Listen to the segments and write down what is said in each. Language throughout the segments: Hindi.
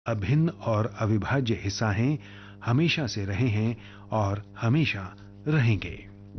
अभिन्न और अविभाज्य हिस्सा हैं, हमेशा से रहे हैं और हमेशा रहेंगे।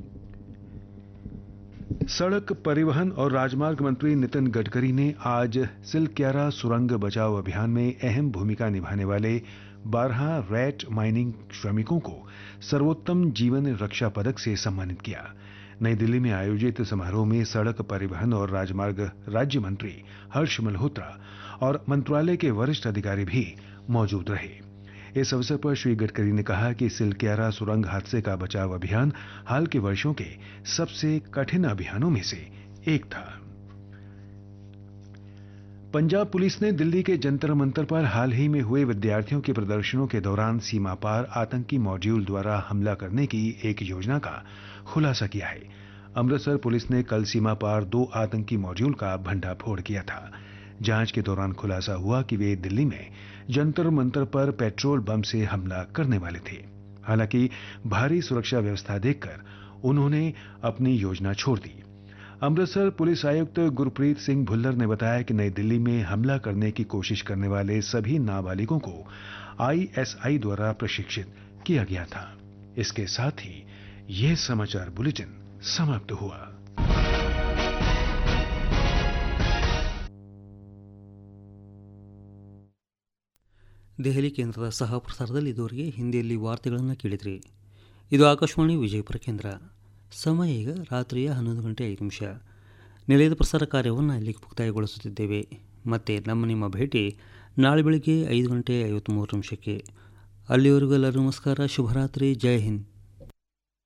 सड़क परिवहन और राजमार्ग मंत्री नितिन गडकरी ने आज सिलक्यारा सुरंग बचाओ अभियान में अहम भूमिका निभाने वाले 12 रैट माइनिंग श्रमिकों को सर्वोत्तम जीवन रक्षा पदक से सम्मानित किया। नई दिल्ली में आयोजित समारोह में सड़क परिवहन और राजमार्ग राज्य मंत्री हर्ष मल्होत्रा और मंत्रालय के वरिष्ठ अधिकारी भी मौजूद रहे। इस अवसर पर श्री गडकरी ने कहा कि सिलक्यारा सुरंग हादसे का बचाव अभियान हाल के वर्षों के सबसे कठिन अभियानों में से एक था। पंजाब पुलिस ने दिल्ली के जंतर मंतर पर हाल ही में हुए विद्यार्थियों के प्रदर्शनों के दौरान सीमा पार आतंकी मॉड्यूल द्वारा हमला करने की एक योजना का खुलासा किया है। अमृतसर पुलिस ने कल सीमा पार 2 आतंकी मॉड्यूल का भंडाफोड़ किया था। जांच के दौरान खुलासा हुआ कि वे दिल्ली में जंतर मंतर पर पेट्रोल बम से हमला करने वाले थे। हालांकि भारी सुरक्षा व्यवस्था देखकर उन्होंने अपनी योजना छोड़ दी। अमृतसर पुलिस आयुक्त गुरप्रीत सिंह भुल्लर ने बताया कि नई दिल्ली में हमला करने की कोशिश करने वाले सभी नाबालिगों को आईएसआई द्वारा प्रशिक्षित किया गया था। इसके साथ ही यह समाचार बुलेटिन समाप्त हुआ। ದೆಹಲಿ ಕೇಂದ್ರದ ಸಹ ಪ್ರಸಾರದಲ್ಲಿ ಇದುವರೆಗೆ ಹಿಂದಿಯಲ್ಲಿ ವಾರ್ತೆಗಳನ್ನು ಕೇಳಿದ್ರಿ. ಇದು ಆಕಾಶವಾಣಿ ವಿಜಯಪುರ ಕೇಂದ್ರ. ಸಮಯ ಈಗ ರಾತ್ರಿಯ 11:05. ನಿಲಯದ ಪ್ರಸಾರ ಕಾರ್ಯವನ್ನು ಇಲ್ಲಿಗೆ ಮುಕ್ತಾಯಗೊಳಿಸುತ್ತಿದ್ದೇವೆ. ಮತ್ತೆ ನಿಮ್ಮ ಭೇಟಿ ನಾಳೆ ಬೆಳಗ್ಗೆ 5:53. ಅಲ್ಲಿವರೆಗೂ ಎಲ್ಲರೂ ನಮಸ್ಕಾರ, ಶುಭರಾತ್ರಿ, ಜೈ ಹಿಂದ್.